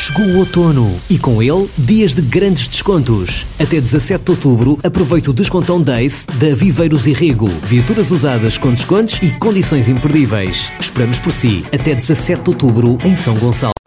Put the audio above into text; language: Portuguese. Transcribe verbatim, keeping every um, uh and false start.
Chegou o outono e com ele dias de grandes descontos. Até dezassete de outubro aproveite o Descontão Days da Viveiros e Rego. Viaturas usadas com descontos e condições imperdíveis. Esperamos por si até dezassete de outubro em São Gonçalo.